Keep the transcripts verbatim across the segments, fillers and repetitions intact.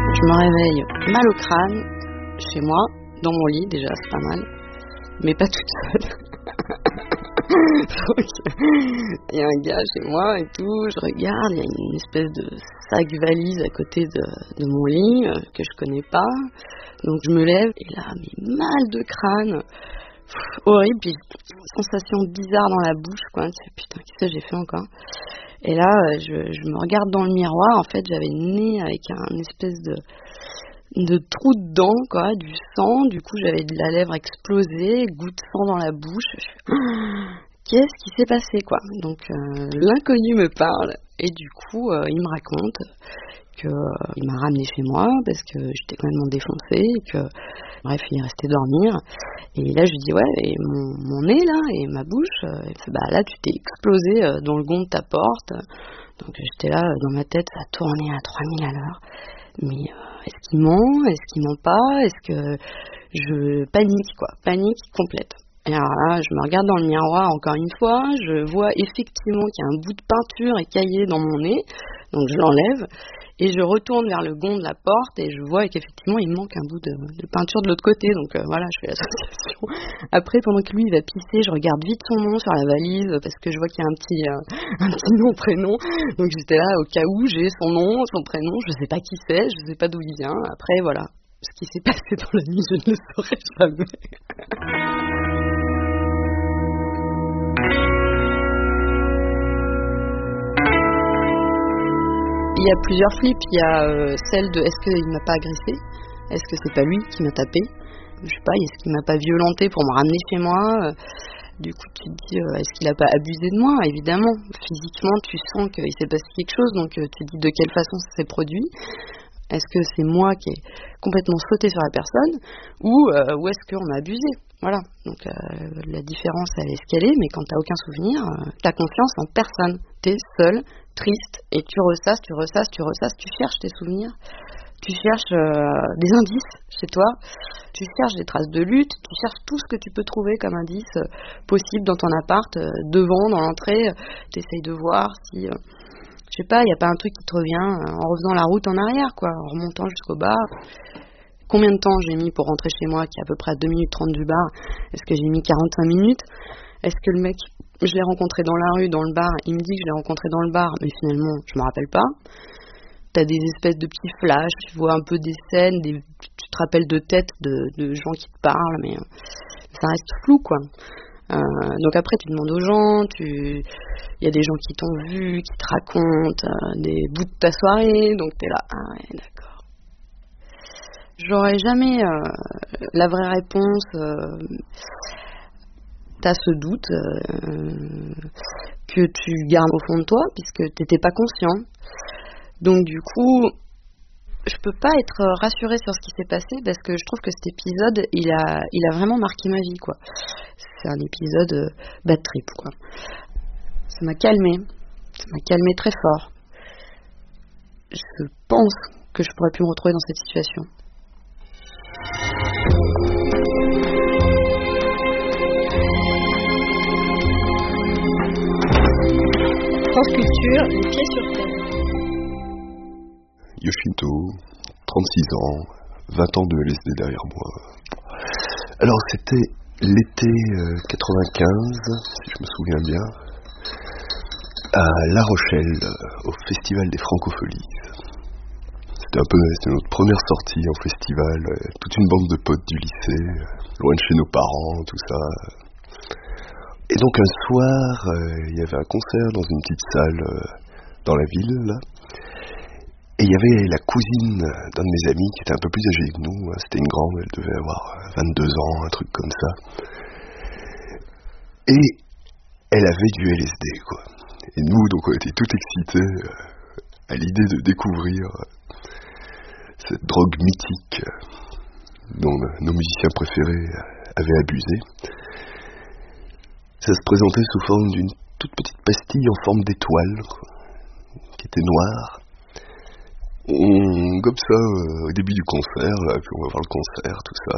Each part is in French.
Je me réveille mal au crâne, chez moi, dans mon lit, déjà c'est pas mal, mais pas toute seule. Donc, il y a un gars chez moi et tout, je regarde, il y a une espèce de sac valise à côté de, de mon lit euh, que je connais pas. Donc je me lève et là, mais mal de crâne, pff, horrible, puis sensation bizarre dans la bouche, quoi. Tu sais, putain, qu'est-ce que j'ai fait encore? Et là, je, je me regarde dans le miroir, en fait, j'avais le nez avec un une espèce de de trou dedans, quoi, du sang. Du coup, j'avais de la lèvre explosée, goutte de sang dans la bouche. Je fais, ah, qu'est-ce qui s'est passé, quoi? Donc, euh, l'inconnu me parle et du coup, euh, il me raconte que euh, il m'a ramené chez moi parce que j'étais complètement défoncée et que, bref, il est resté dormir. Et là, je lui dis, ouais, et mon, mon nez, là, et ma bouche, euh, il fait, bah là, tu t'es explosé euh, dans le gond de ta porte. Donc, j'étais là, dans ma tête, ça tournait à trois mille à l'heure. Mais euh, est-ce qu'il ment? Est-ce qu'il ment pas? Est-ce que je panique, quoi? Panique complète. Et alors là, je me regarde dans le miroir encore une fois, je vois effectivement qu'il y a un bout de peinture écaillé dans mon nez, donc je l'enlève, et je retourne vers le gond de la porte, et je vois qu'effectivement, il manque un bout de, de peinture de l'autre côté, donc euh, voilà, je fais l'association. Après, pendant que lui, il va pisser, je regarde vite son nom sur la valise, parce que je vois qu'il y a un petit, euh, un petit nom, prénom, donc j'étais là, au cas où, j'ai son nom, son prénom, je sais pas qui c'est, je sais pas d'où il vient, après, voilà. Ce qui s'est passé dans la nuit, je ne le saurai jamais. Il y a plusieurs flips. Il y a euh, celle de est-ce qu'il m'a pas agressé? Est-ce que c'est pas lui qui m'a tapé? Je sais pas, est-ce qu'il m'a pas violenté pour me ramener chez moi? Du coup, tu te dis, euh, est-ce qu'il a pas abusé de moi? Évidemment, physiquement, tu sens qu'il s'est passé quelque chose, donc euh, tu te dis de quelle façon ça s'est produit. Est-ce que c'est moi qui ai complètement sauté sur la personne ou, euh, ou est-ce qu'on m'a abusé? Voilà, donc euh, la différence elle est ce qu'elle est, mais quand t'as aucun souvenir, euh, t'as confiance en personne. T'es seul, triste, et tu ressasses, tu ressasses, tu ressasses, tu cherches tes souvenirs, tu cherches euh, des indices chez toi, tu cherches des traces de lutte, tu cherches tout ce que tu peux trouver comme indice euh, possible dans ton appart, euh, devant, dans l'entrée, euh, t'essayes de voir si... Euh, je sais pas, il n'y a pas un truc qui te revient en refaisant la route en arrière, quoi, en remontant jusqu'au bar. Combien de temps j'ai mis pour rentrer chez moi, qui est à peu près à deux minutes trente du bar? Est-ce que j'ai mis quarante-cinq minutes? Est-ce que le mec, je l'ai rencontré dans la rue, dans le bar, il me dit que je l'ai rencontré dans le bar, mais finalement, je me rappelle pas. T'as des espèces de petits flashs, tu vois un peu des scènes, des, tu te rappelles de têtes de, de gens qui te parlent, mais ça reste flou, quoi. Euh, donc après tu demandes aux gens, tu, il y a des gens qui t'ont vu, qui te racontent euh, des bouts de ta soirée, donc t'es là, ah ouais, d'accord. J'aurais jamais euh, la vraie réponse. Euh, t'as ce doute euh, que tu gardes au fond de toi puisque t'étais pas conscient. Donc du coup, je peux pas être rassurée sur ce qui s'est passé parce que je trouve que cet épisode, il a, il a vraiment marqué ma vie, quoi. C'est un épisode euh, bad trip, quoi. Ça m'a calmée, ça m'a calmée très fort. Je pense que je pourrais plus me retrouver dans cette situation. France Culture, les pieds sur terre. Yoshinto, trente-six ans, vingt ans de L S D derrière moi. Alors c'était l'été euh, quatre-vingt-quinze, si je me souviens bien, à La Rochelle, euh, au Festival des Francopholies. C'était un peu, c'était notre première sortie en festival, euh, toute une bande de potes du lycée, euh, loin de chez nos parents, tout ça. Et donc un soir, euh, il y avait un concert dans une petite salle euh, dans la ville, là. Et il y avait la cousine d'un de mes amis qui était un peu plus âgée que nous. C'était une grande, elle devait avoir vingt-deux ans, un truc comme ça. Et elle avait du L S D, quoi. Et nous, donc, on était tout excités à l'idée de découvrir cette drogue mythique dont nos musiciens préférés avaient abusé. Ça se présentait sous forme d'une toute petite pastille en forme d'étoile, quoi, qui était noire. On gobe ça euh, au début du concert, là, puis on va voir le concert, tout ça.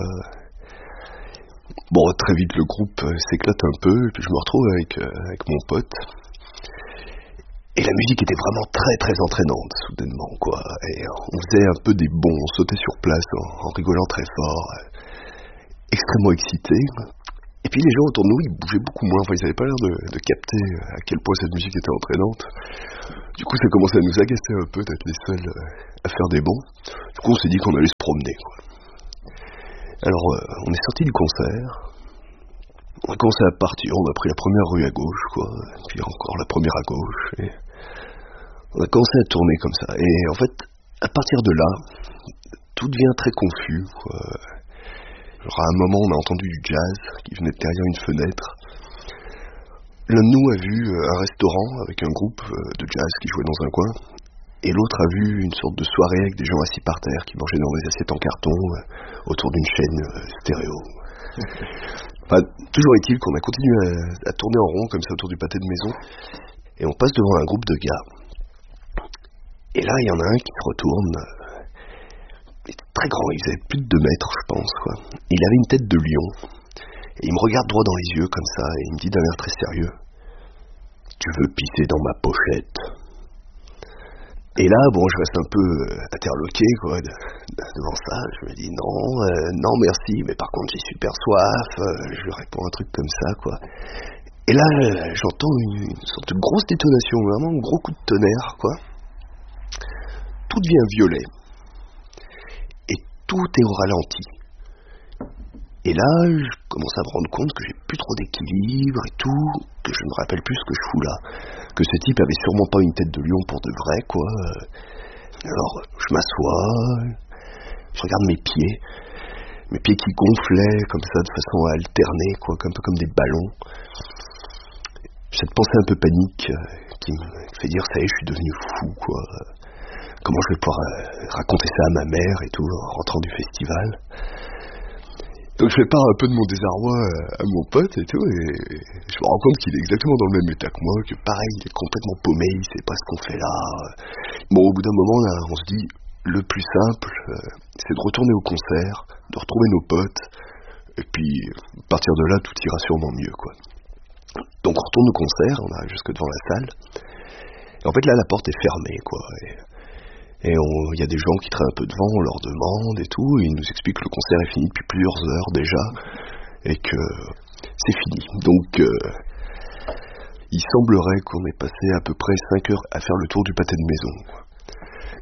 Bon, très vite le groupe euh, s'éclate un peu, et puis je me retrouve avec, euh, avec mon pote. Et la musique était vraiment très très entraînante, soudainement, quoi. Et on faisait un peu des bonds, on sautait sur place en, en rigolant très fort, extrêmement excités. Et puis les gens autour de nous, ils bougeaient beaucoup moins, enfin ils n'avaient pas l'air de, de capter à quel point cette musique était entraînante. Du coup ça commençait à nous agacer un peu d'être les seuls à faire des bonds. Du coup on s'est dit qu'on allait se promener, quoi. Alors euh, on est sorti du concert, on a commencé à partir, on a pris la première rue à gauche, quoi, puis encore la première à gauche, et on a commencé à tourner comme ça. Et en fait, à partir de là, tout devient très confus, quoi. Genre à un moment, on a entendu du jazz qui venait de derrière une fenêtre. L'un de nous a vu un restaurant avec un groupe de jazz qui jouait dans un coin, et l'autre a vu une sorte de soirée avec des gens assis par terre qui mangeaient dans des assiettes en carton autour d'une chaîne stéréo. Enfin, toujours est-il qu'on a continué à, à tourner en rond comme ça autour du pâté de maison, et on passe devant un groupe de gars. Et là, il y en a un qui se retourne. Il était très grand, il faisait plus de deux mètres, je pense, quoi. Il avait une tête de lion, et il me regarde droit dans les yeux, comme ça, et il me dit d'un air très sérieux, « Tu veux pisser dans ma pochette ?» Et là, bon, je reste un peu interloqué, quoi, de, de, devant ça. Je me dis, non, euh, non, merci, mais par contre, j'ai super soif. Euh, je lui réponds un truc comme ça, quoi. Et là, j'entends une, une sorte de grosse détonation, vraiment un gros coup de tonnerre, quoi. Tout devient violet. Tout est au ralenti. Et là, je commence à me rendre compte que j'ai plus trop d'équilibre et tout, que je ne me rappelle plus ce que je fous là, que ce type avait sûrement pas une tête de lion pour de vrai, quoi. Alors, je m'assois, je regarde mes pieds, mes pieds qui gonflaient comme ça de façon à alterner, quoi, un peu comme des ballons. Cette pensée un peu panique qui me fait dire, ça y est, je suis devenu fou, quoi. Comment je vais pouvoir euh, raconter ça à ma mère et tout, en rentrant du festival. Donc je fais part un peu de mon désarroi à mon pote et tout, et je me rends compte qu'il est exactement dans le même état que moi, que pareil, il est complètement paumé, il sait pas ce qu'on fait là. Bon, au bout d'un moment, là, on se dit, le plus simple, euh, c'est de retourner au concert, de retrouver nos potes, et puis, à partir de là, tout ira sûrement mieux, quoi. Donc on retourne au concert, on arrive jusque devant la salle, et en fait là, la porte est fermée, quoi, et... Et il y a des gens qui traînent un peu devant, on leur demande et tout, et ils nous expliquent que le concert est fini depuis plusieurs heures déjà, et que c'est fini. Donc, euh, il semblerait qu'on ait passé à peu près cinq heures à faire le tour du pâté de maison.